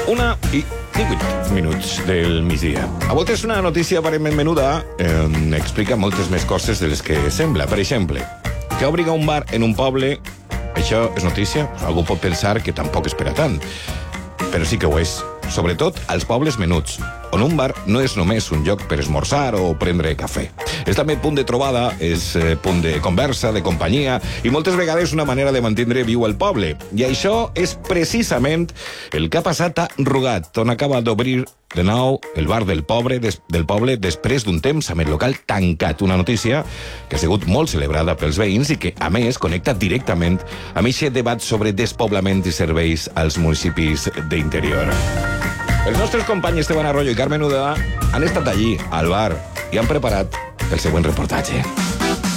1:18 del migdia. A voltes una notícia aparentment menuda explica moltes més coses de les que sembla. Per exemple, que obriga un bar en un poble, això és notícia? Algú pot pensar que tampoc és per a tant. Però sí que ho és. Sobretot als pobles menuts, on un bar no és només un lloc per esmorzar o prendre cafè. És també punt de trobada, és punt de conversa, de companyia, i moltes vegades una manera de mantenir viu el poble. I això és precisament el que ha passat a Rugat, on acaba d'obrir de nou el bar del poble després d'un temps amb el local tancat. Una notícia que ha sigut molt celebrada pels veïns i que, a més, connecta directament amb aquest debat sobre despoblament i serveis als municipis d'interior. Els nostres companys Esteban Arroyo i Carmen Udà han estat allí, al bar, i han preparat el següent reportatge.